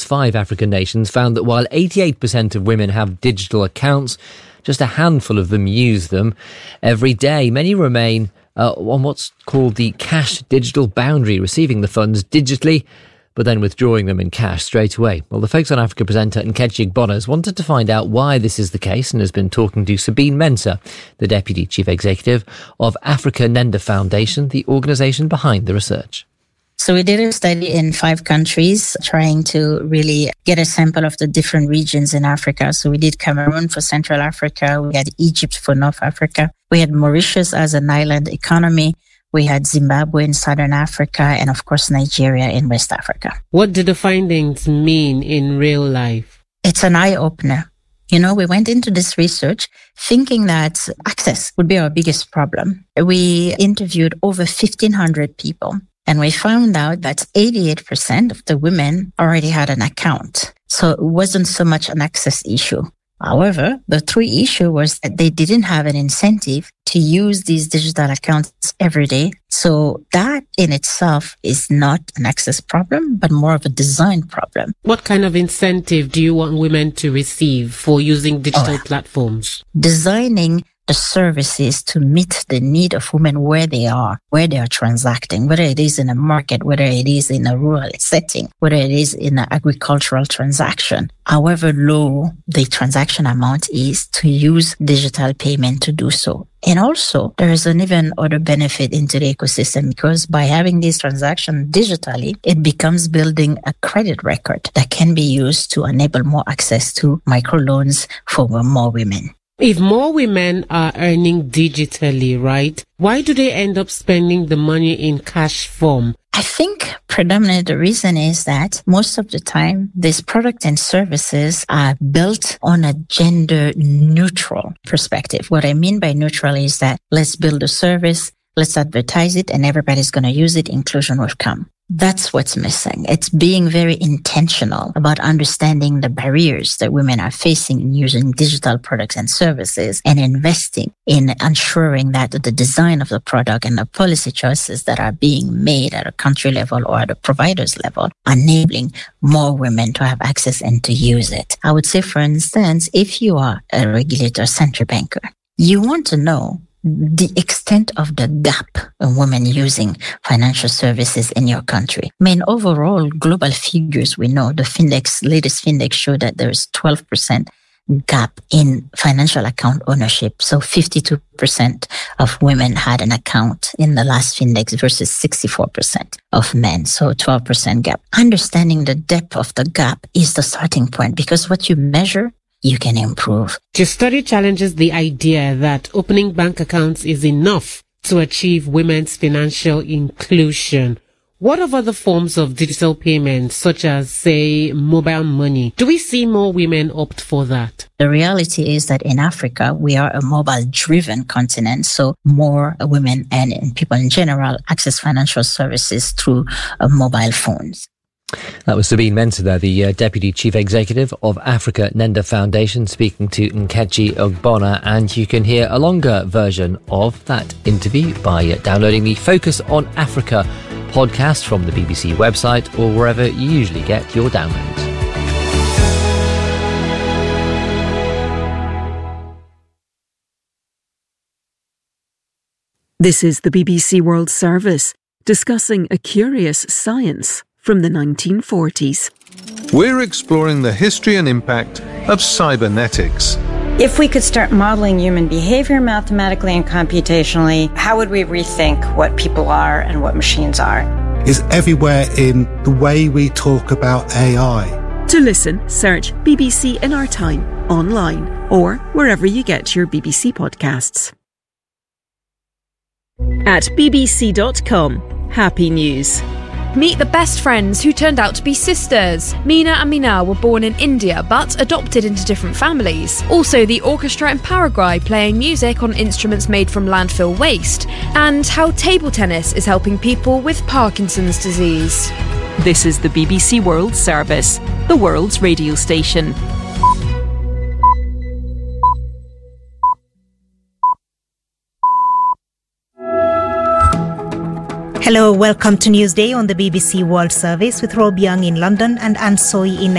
5 African nations found that while 88% of women have digital accounts, just a handful of them use them every day. Many remain on what's called the cash digital boundary, receiving the funds digitally, but then withdrawing them in cash straight away. Well, the Focus on Africa presenter Nkechi Ogbonna has wanted to find out why this is the case and has been talking to Sabine Mensah, the Deputy Chief Executive of Africa Nenda Foundation, the organisation behind the research. So we did a study in 5 countries trying to really get a sample of the different regions in Africa. So we did Cameroon for Central Africa. We had Egypt for North Africa. We had Mauritius as an island economy. We had Zimbabwe in Southern Africa, and of course, Nigeria in West Africa. What do the findings mean in real life? It's an eye-opener. You know, we went into this research thinking that access would be our biggest problem. We interviewed over 1,500 people, and we found out that 88% of the women already had an account. So it wasn't so much an access issue. However, the three issue was that they didn't have an incentive to use these digital accounts every day. So that in itself is not an access problem, but more of a design problem. What kind of incentive do you want women to receive for using digital platforms? Designing the services to meet the need of women where they are transacting, whether it is in a market, whether it is in a rural setting, whether it is in an agricultural transaction. However low the transaction amount is, to use digital payment to do so. And also, there is an even other benefit into the ecosystem, because by having these transactions digitally, it becomes building a credit record that can be used to enable more access to microloans for more women. If more women are earning digitally, right, why do they end up spending the money in cash form? I think predominantly the reason is that most of the time, these products and services are built on a gender neutral perspective. What I mean by neutral is that let's build a service, let's advertise it, and everybody's going to use it. Inclusion will come. That's what's missing. It's being very intentional about understanding the barriers that women are facing in using digital products and services, and investing in ensuring that the design of the product and the policy choices that are being made at a country level or at a provider's level, enabling more women to have access and to use it. I would say, for instance, if you are a regulator, central banker, you want to know the extent of the gap in women using financial services in your country. I mean, overall, global figures, we know the latest Findex show that there's 12% gap in financial account ownership. So 52% of women had an account in the last Findex versus 64% of men. So 12% gap. Understanding the depth of the gap is the starting point, because what you measure, you can improve. Your study challenges the idea that opening bank accounts is enough to achieve women's financial inclusion. What of other forms of digital payments, such as, say, mobile money? Do we see more women opt for that? The reality is that in Africa, we are a mobile-driven continent, so more women and people in general access financial services through mobile phones. That was Sabine Mensah there, the Deputy Chief Executive of Africa Nenda Foundation, speaking to Nkechi Ogbonna. And you can hear a longer version of that interview by downloading the Focus on Africa podcast from the BBC website or wherever you usually get your downloads. This is the BBC World Service, discussing a curious science from the 1940s. We're exploring the history and impact of cybernetics. If we could start modeling human behavior mathematically and computationally, how would we rethink what people are and what machines are? Is everywhere in the way we talk about AI. To listen, search BBC in Our Time online or wherever you get your BBC podcasts. At bbc.com, happy news. Meet the best friends who turned out to be sisters. Meena and Meenal were born in India but adopted into different families. Also, the orchestra in Paraguay playing music on instruments made from landfill waste. And how table tennis is helping people with Parkinson's disease. This is the BBC World Service, the world's radio station. Hello, welcome to Newsday on the BBC World Service with Rob Young in London and Anne Soy in